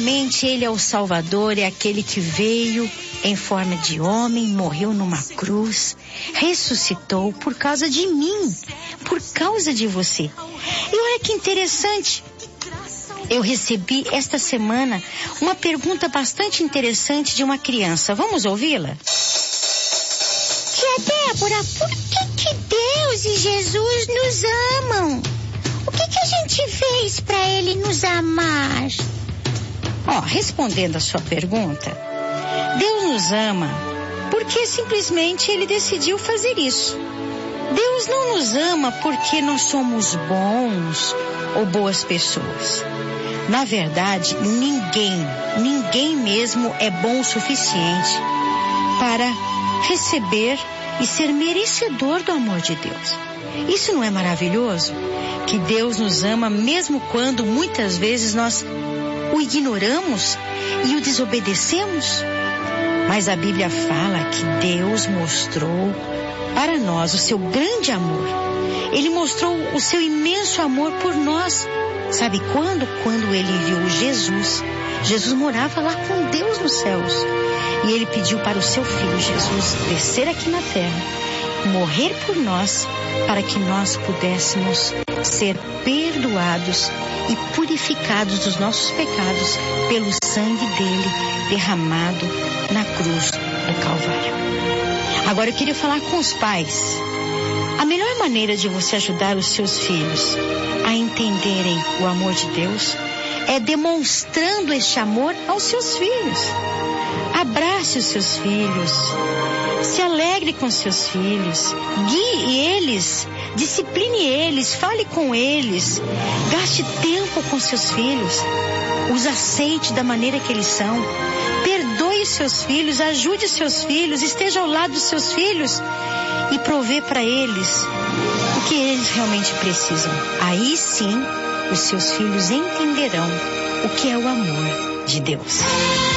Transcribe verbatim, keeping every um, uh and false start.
Realmente Ele é o Salvador, é aquele que veio em forma de homem, morreu numa cruz, ressuscitou por causa de mim, por causa de você. E olha que interessante, eu recebi esta semana uma pergunta bastante interessante de uma criança. Vamos ouvi-la? Tia Débora, por que que Deus e Jesus nos amam? O que que a gente fez para Ele nos amar? Ó, respondendo a sua pergunta, Deus nos ama porque simplesmente Ele decidiu fazer isso. Deus não nos ama porque nós somos bons ou boas pessoas. Na verdade, ninguém, ninguém mesmo é bom o suficiente para receber e ser merecedor do amor de Deus. Isso não é maravilhoso? Que Deus nos ama mesmo quando muitas vezes nós o ignoramos e o desobedecemos? Mas a Bíblia fala que Deus mostrou para nós o seu grande amor. Ele mostrou o seu imenso amor por nós. Sabe quando? Quando Ele enviou Jesus. Jesus morava lá com Deus nos céus. E Ele pediu para o seu Filho Jesus descer aqui na terra, morrer por nós, para que nós pudéssemos ser perdoados e purificados dos nossos pecados pelo sangue dele derramado na cruz do Calvário. Agora eu queria falar com os pais. A melhor maneira de você ajudar os seus filhos a entenderem o amor de Deus é demonstrando este amor aos seus filhos. Abrace os seus filhos, se alegre com seus filhos, guie eles, discipline eles, fale com eles, gaste tempo com seus filhos, os aceite da maneira que eles são, perdoe os seus filhos, ajude os seus filhos, esteja ao lado dos seus filhos e provê para eles o que eles realmente precisam. Aí sim, os seus filhos entenderão o que é o amor de Deus.